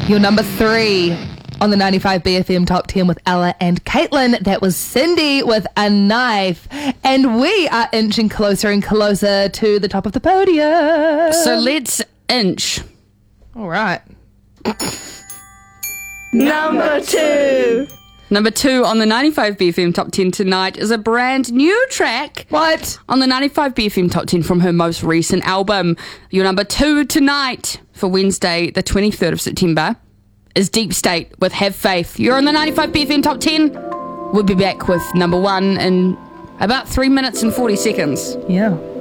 Your number 3 on the 95 BFM Top 10 with Ella and Caitlin. That was Cindy with A Knife. And we are inching closer and closer to the top of the podium. So let's inch. All right. Number 2. Number 2 on the 95 BFM Top 10 tonight is a brand new track. What? On the 95 BFM Top 10 from her most recent album. Your number 2 tonight for Wednesday, the 23rd of September, is Deep State with Have Faith. You're on the 95 BFM Top 10. We'll be back with number 1 in about 3 minutes and 40 seconds. Yeah.